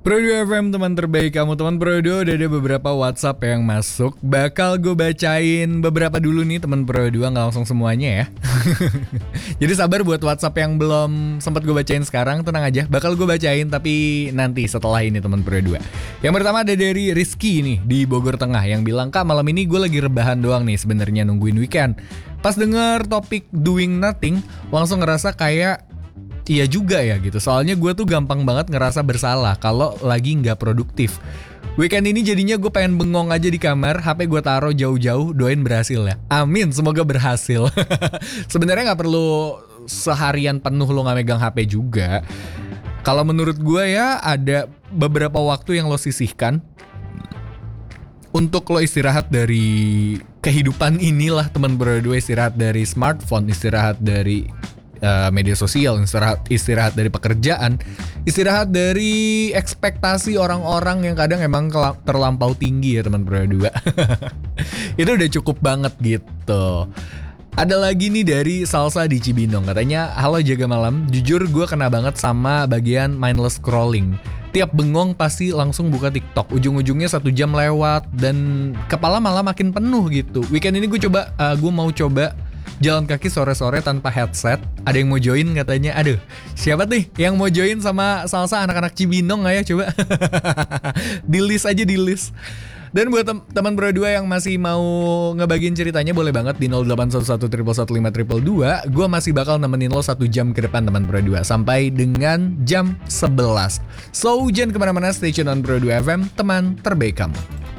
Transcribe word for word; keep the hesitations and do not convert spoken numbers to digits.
Pro dua F M, teman terbaik kamu. Teman Pro dua, udah ada beberapa WhatsApp yang masuk. Bakal gue bacain beberapa dulu nih teman Pro dua, gak langsung semuanya ya. Jadi sabar buat WhatsApp yang belum sempat gue bacain sekarang, tenang aja. Bakal gue bacain tapi nanti setelah ini teman Pro dua. Yang pertama ada dari Rizky nih di Bogor Tengah yang bilang, "Kak, malam ini gue lagi rebahan doang nih sebenarnya nungguin weekend. Pas denger topik doing nothing, langsung ngerasa kayak iya juga ya gitu. Soalnya gue tuh gampang banget ngerasa bersalah kalau lagi nggak produktif. Weekend ini jadinya gue pengen bengong aja di kamar, H P gue taruh jauh-jauh, doain berhasil ya. Amin, semoga berhasil." Sebenarnya nggak perlu seharian penuh lo nggak megang H P juga. Kalau menurut gue ya ada beberapa waktu yang lo sisihkan untuk lo istirahat dari kehidupan inilah teman berdua, istirahat dari smartphone, istirahat dari Uh, media sosial, istirahat, istirahat dari pekerjaan, istirahat dari ekspektasi orang-orang yang kadang emang kela- terlampau tinggi ya teman berdua. Itu udah cukup banget gitu. Ada lagi nih dari Salsa di Cibinong, katanya, "Halo jaga malam, jujur gue kena banget sama bagian mindless scrolling. Tiap bengong pasti langsung buka TikTok, ujung-ujungnya satu jam lewat dan kepala malah makin penuh gitu. Weekend ini gue coba, uh, gue mau coba jalan kaki sore-sore tanpa headset. Ada yang mau join katanya. Aduh, siapa nih yang mau join sama Salsa anak-anak Cibinong? Ayo coba di list aja, di list. Dan buat tem- teman berdua yang masih mau ngebagiin ceritanya, boleh banget di nol delapan satu satu satu satu lima dua dua. Gue masih bakal nemenin lo satu jam ke depan teman berdua, sampai dengan jam sebelas. So, jangan kemana-mana, stay tune on Pro dua F M, teman terbaik kamu.